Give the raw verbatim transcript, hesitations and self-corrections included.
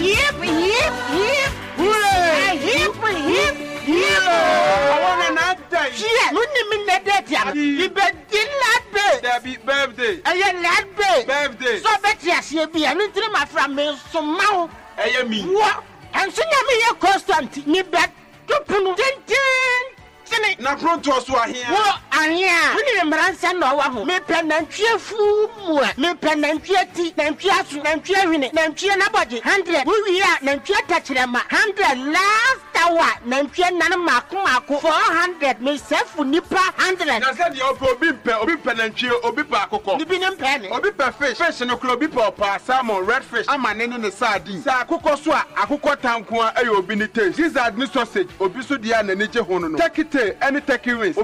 hip, hip, hip. Hooray! Hip, hip, hip. I want another day. Yeah, no name in the day. You bet in that day. There be birthday. I am that day. Birthday. So bet yes, you be an interim from me so mouth. I am me. What? And so me a constant. Me bet to put ten. Na pronto so here. Wo anya. We ni mransa na wa ho. Me penantwie fu mu. Me penantwie ti, nantwie asu, nantwie hwene, nantwie na boje. one hundred. We wi a nantwie tachirema. one hundred last hour. Nantwie nan mako mako. four hundred. Me sefu nipa one hundred. Na say the obi pe, obi penantwie, obi pa akoko. Ni bi nem pe ni. Obi pe fish. Fish no klo obi pa pa salmon, red fish. Ama ne ne sardine. Sa akoko so a akoko tanko a e obi ni taste. Gizzard ni sausage. Obi so dia na ne je ho no. Take it any take wings.